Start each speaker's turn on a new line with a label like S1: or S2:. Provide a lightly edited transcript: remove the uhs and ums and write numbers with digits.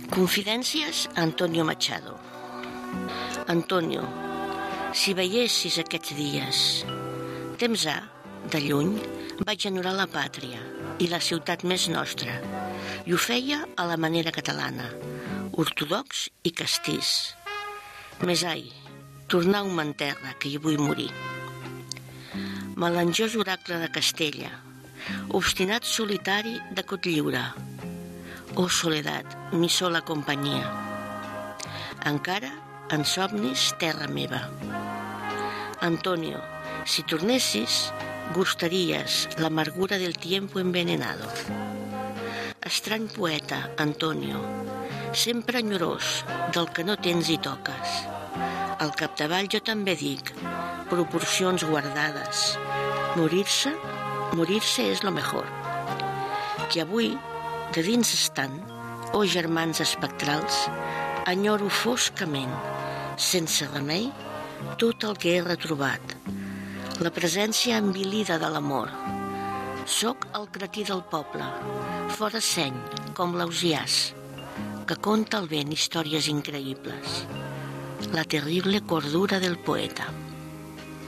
S1: Confidències a Antonio Machado. Antonio, si veiessis aquests dies, temps ha, de lluny, vaig enyorar la pàtria i la ciutat més nostra, i ho feia a la manera catalana, ortodox i castís. Més ai, tornar a un terra que hi vull morir. Melangiós oracle de Castella, obstinat solitari de Cotlliure, oh soledat, mi sola companyia. Encara en somnis terra meva. Antonio, si tornessis, gustaries l'amargura del tiempo envenenado. Estrany poeta, Antonio, sempre enyorós del que no tens i toques. Al capdavall jo també dic, proporcions guardades. Morir-se és lo mejor. Que avui, de dins estant, oh germans espectrals, enyoro foscament, sense remei, tot el que he retrobat. La presència envilida de l'amor. Soc el cretí del poble, fora seny, com l'Ausiàs, que conta al vent històries increïbles. La terrible cordura del poeta.